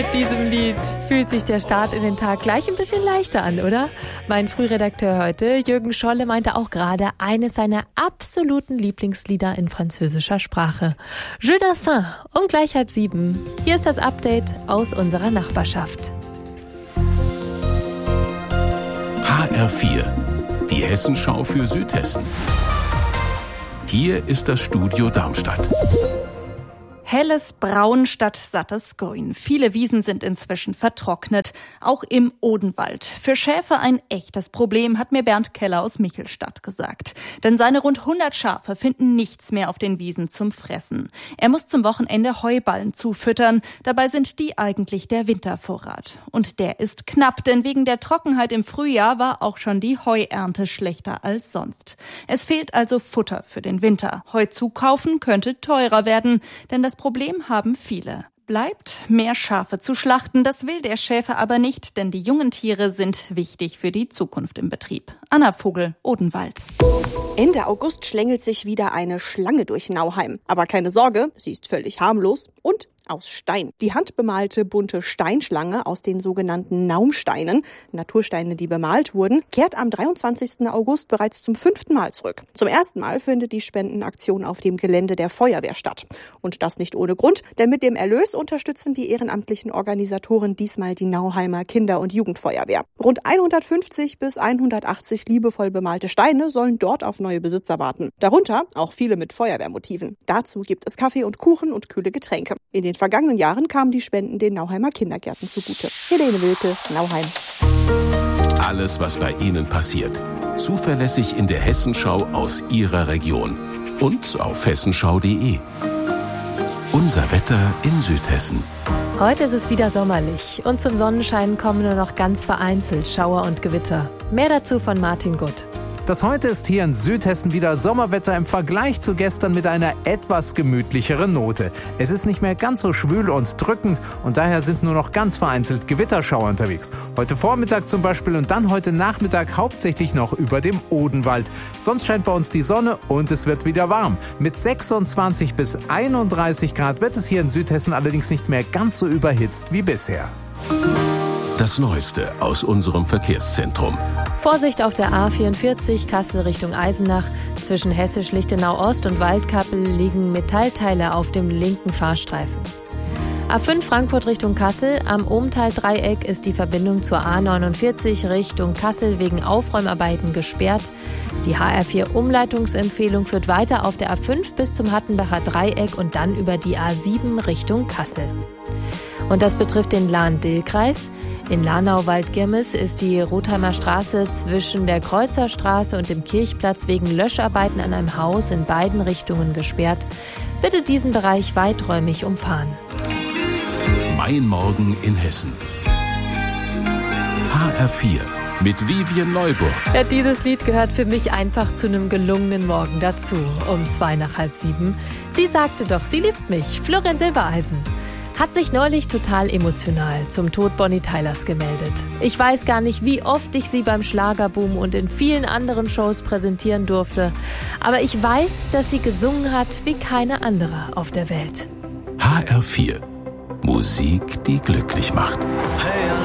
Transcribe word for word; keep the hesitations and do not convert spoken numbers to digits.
Mit diesem Lied fühlt sich der Start in den Tag gleich ein bisschen leichter an, oder? Mein Frühredakteur heute, Jürgen Scholle, meinte auch gerade eines seiner absoluten Lieblingslieder in französischer Sprache. Je Dassin, um gleich halb sieben. Hier ist das Update aus unserer Nachbarschaft. H R vier, die Hessenschau für Südhessen. Hier ist das Studio Darmstadt. Helles Braun statt sattes Grün. Viele Wiesen sind inzwischen vertrocknet, auch im Odenwald. Für Schäfer ein echtes Problem, hat mir Bernd Keller aus Michelstadt gesagt. Denn seine rund hundert Schafe finden nichts mehr auf den Wiesen zum Fressen. Er muss zum Wochenende Heuballen zufüttern. Dabei sind die eigentlich der Wintervorrat. Und der ist knapp, denn wegen der Trockenheit im Frühjahr war auch schon die Heuernte schlechter als sonst. Es fehlt also Futter für den Winter. Heu zukaufen könnte teurer werden, denn das Problem haben viele. Bleibt, mehr Schafe zu schlachten, das will der Schäfer aber nicht, denn die jungen Tiere sind wichtig für die Zukunft im Betrieb. Anna Vogel, Odenwald. Ende August schlängelt sich wieder eine Schlange durch Nauheim. Aber keine Sorge, sie ist völlig harmlos und aus Stein. Die handbemalte bunte Steinschlange aus den sogenannten Naumsteinen, Natursteine, die bemalt wurden, kehrt am dreiundzwanzigsten August bereits zum fünften Mal zurück. Zum ersten Mal findet die Spendenaktion auf dem Gelände der Feuerwehr statt. Und das nicht ohne Grund, denn mit dem Erlös unterstützen die ehrenamtlichen Organisatoren diesmal die Nauheimer Kinder- und Jugendfeuerwehr. Rund hundertfünfzig bis hundertachtzig liebevoll bemalte Steine sollen dort auf neue Besitzer warten. Darunter auch viele mit Feuerwehrmotiven. Dazu gibt es Kaffee und Kuchen und kühle Getränke. In den vergangenen Jahren kamen die Spenden den Nauheimer Kindergärten zugute. Helene Wilke, Nauheim. Alles, was bei Ihnen passiert. Zuverlässig in der Hessenschau aus Ihrer Region. Und auf hessenschau punkt de. Unser Wetter in Südhessen. Heute ist es wieder sommerlich und zum Sonnenschein kommen nur noch ganz vereinzelt Schauer und Gewitter. Mehr dazu von Martin Gutt. Das heute ist hier in Südhessen wieder Sommerwetter im Vergleich zu gestern mit einer etwas gemütlicheren Note. Es ist nicht mehr ganz so schwül und drückend und daher sind nur noch ganz vereinzelt Gewitterschauer unterwegs. Heute Vormittag zum Beispiel und dann heute Nachmittag hauptsächlich noch über dem Odenwald. Sonst scheint bei uns die Sonne und es wird wieder warm. Mit sechsundzwanzig bis einunddreißig Grad wird es hier in Südhessen allerdings nicht mehr ganz so überhitzt wie bisher. Das Neueste aus unserem Verkehrszentrum. Vorsicht auf der A vierundvierzig Kassel Richtung Eisenach. Zwischen Hessisch-Lichtenau-Ost und Waldkappel liegen Metallteile auf dem linken Fahrstreifen. A fünf Frankfurt Richtung Kassel. Am Ohmtal-Dreieck ist die Verbindung zur A neunundvierzig Richtung Kassel wegen Aufräumarbeiten gesperrt. Die H R vier Umleitungsempfehlung führt weiter auf der A fünf bis zum Hattenbacher Dreieck und dann über die A sieben Richtung Kassel. Und das betrifft den Lahn-Dill-Kreis. In Lahnau-Waldgirmes ist die Rotheimer Straße zwischen der Kreuzerstraße und dem Kirchplatz wegen Löscharbeiten an einem Haus in beiden Richtungen gesperrt. Bitte diesen Bereich weiträumig umfahren. Mein Morgen in Hessen. H R vier mit Vivian Neuburg. Ja, dieses Lied gehört für mich einfach zu einem gelungenen Morgen dazu. Um zwei nach halb sieben. Sie sagte doch, sie liebt mich. Florian Silbereisen hat sich neulich total emotional zum Tod Bonnie Tylers gemeldet. Ich weiß gar nicht, wie oft ich sie beim Schlagerboom und in vielen anderen Shows präsentieren durfte. Aber ich weiß, dass sie gesungen hat wie keine andere auf der Welt. H R vier. Musik, die glücklich macht.